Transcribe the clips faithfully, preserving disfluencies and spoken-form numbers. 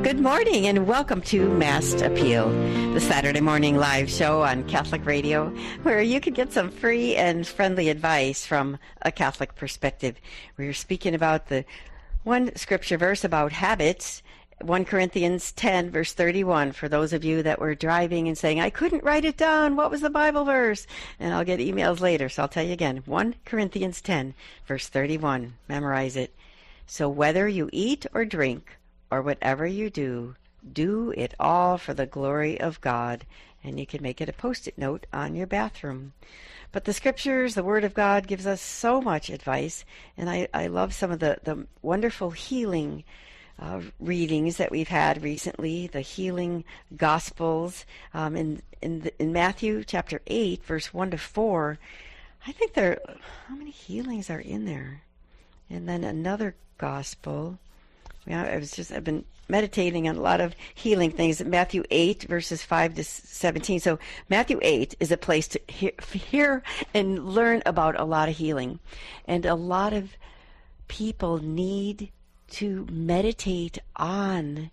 Good morning and welcome to Mass Appeal, the Saturday morning live show on Catholic Radio, where you can get some free and friendly advice from a Catholic perspective. We're speaking about the one scripture verse about habits, First Corinthians ten, verse thirty-one, for those of you that were driving and saying, I couldn't write it down. What was the Bible verse? And I'll get emails later, so I'll tell you again. First Corinthians ten, verse thirty-one. Memorize it. So whether you eat or drink, or whatever you do, do it all for the glory of God. And you can make it a post-it note on your bathroom. But the scriptures, the Word of God, gives us so much advice. And I, I love some of the, the wonderful healing uh, readings that we've had recently, the healing Gospels. Um, in in, the, in Matthew chapter eight, verse one to four, I think there, how many healings are in there? And then another Gospel. Yeah, I was just, I've been meditating on a lot of healing things. Matthew eight, verses five to seventeen. So Matthew eight is a place to hear, hear and learn about a lot of healing. And a lot of people need to meditate on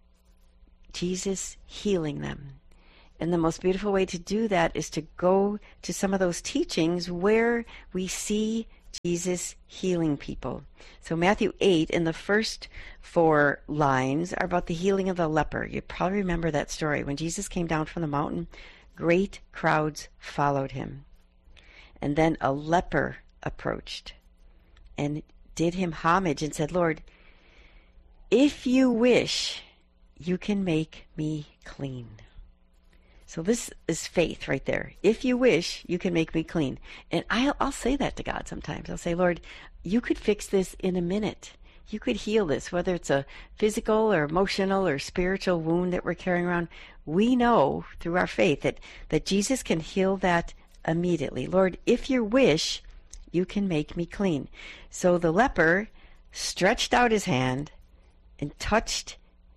Jesus healing them. And the most beautiful way to do that is to go to some of those teachings where we see Jesus healing people. So Matthew eight, in the first four lines, are about the healing of the leper. You probably remember that story. When Jesus came down from the mountain, great crowds followed him. And then a leper approached and did him homage and said, Lord, if you wish, you can make me clean. So this is faith right there. If you wish, you can make me clean. And I'll, I'll say that to God sometimes. I'll say, Lord, you could fix this in a minute. You could heal this, whether it's a physical or emotional or spiritual wound that we're carrying around. We know through our faith that, that Jesus can heal that immediately. Lord, if you wish, you can make me clean. So the leper stretched out his hand and touched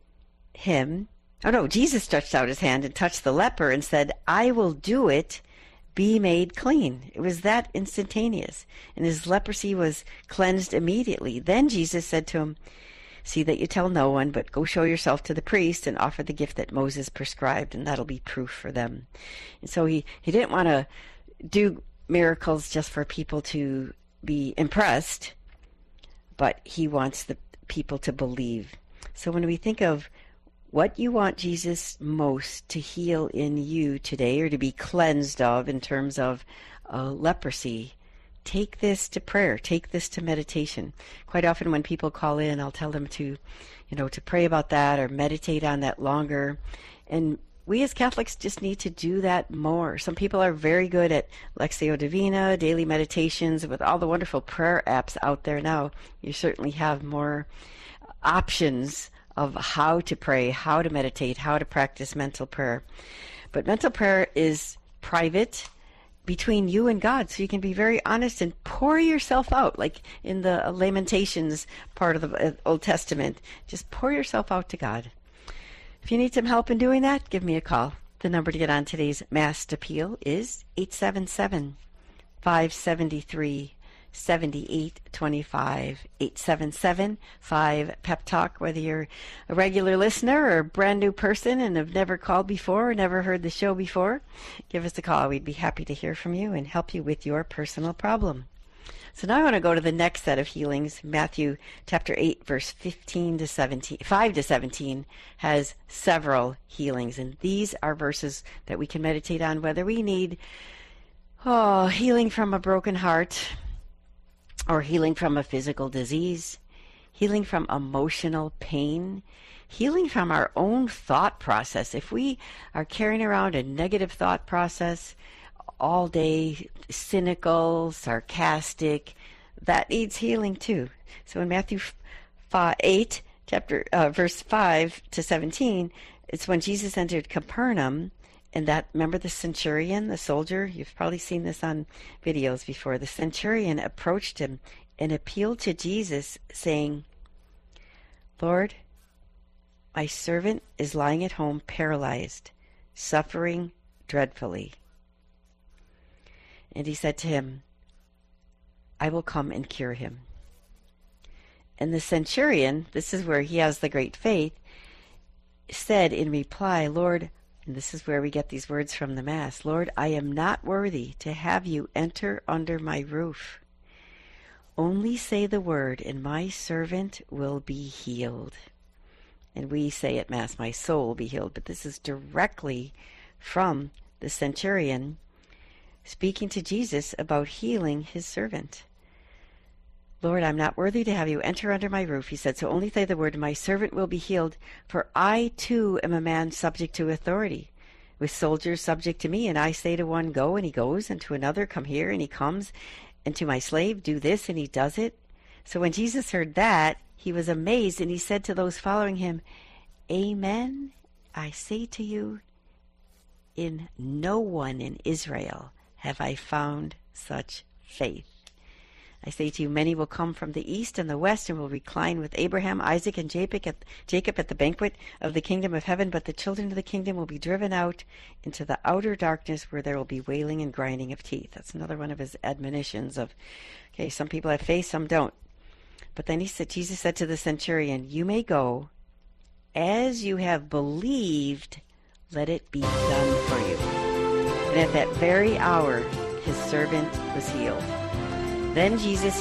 him. Oh no, Jesus stretched out his hand and touched the leper and said, I will do it, be made clean. It was that instantaneous. And his leprosy was cleansed immediately. Then Jesus said to him, see that you tell no one, but go show yourself to the priest and offer the gift that Moses prescribed, and that'll be proof for them. And so he, he didn't want to do miracles just for people to be impressed, but he wants the people to believe. So when we think of what you want Jesus most to heal in you today, or to be cleansed of in terms of uh, leprosy, take this to prayer. Take this to meditation. Quite often when people call in, I'll tell them to, you know, to pray about that or meditate on that longer. And we as Catholics just need to do that more. Some people are very good at Lectio Divina, daily meditations. With all the wonderful prayer apps out there now, you certainly have more options of how to pray, how to meditate, how to practice mental prayer. But mental prayer is private between you and God, so you can be very honest and pour yourself out, like in the Lamentations part of the Old Testament. Just pour yourself out to God. If you need some help in doing that, give me a call. The number to get on today's Mass Appeal is eight seven seven, five seven three, seventy-eight twenty-five, eight seven seven, five Pep Talk. Whether you're a regular listener or a brand new person and have never called before or never heard the show before, give us a call. We'd be happy to hear from you and help you with your personal problem. So now I want to go to the next set of healings. Matthew chapter eight, verse fifteen to seventeen, five to seventeen has several healings, and these are verses that we can meditate on, whether we need oh healing from a broken heart, or healing from a physical disease, healing from emotional pain, healing from our own thought process. If we are carrying around a negative thought process all day, cynical, sarcastic, that needs healing too. So in Matthew five, eight, chapter uh, verse five to seventeen, it's when Jesus entered Capernaum. And that, remember the centurion, the soldier? You've probably seen this on videos before. The centurion approached him and appealed to Jesus, saying, Lord, my servant is lying at home paralyzed, suffering dreadfully. And he said to him, I will come and cure him. And the centurion, this is where he has the great faith, said in reply, Lord, and this is where we get these words from the Mass, Lord, I am not worthy to have you enter under my roof. Only say the word, and my servant will be healed. And we say at Mass, my soul will be healed. But this is directly from the centurion speaking to Jesus about healing his servant. Lord, I'm not worthy to have you enter under my roof, he said, so only say the word, and my servant will be healed. For I too am a man subject to authority, with soldiers subject to me. And I say to one, go, and he goes, and to another, come here, and he comes, and to my slave, do this, and he does it. So when Jesus heard that, he was amazed, and he said to those following him, Amen, I say to you, in no one in Israel have I found such faith. I say to you, many will come from the east and the west and will recline with Abraham, Isaac, and Jacob at, Jacob at the banquet of the kingdom of heaven, but the children of the kingdom will be driven out into the outer darkness where there will be wailing and grinding of teeth. That's another one of his admonitions of, okay, some people have faith, some don't. But then he said, Jesus said to the centurion, you may go, as you have believed, let it be done for you. And at that very hour, his servant was healed. Then Jesus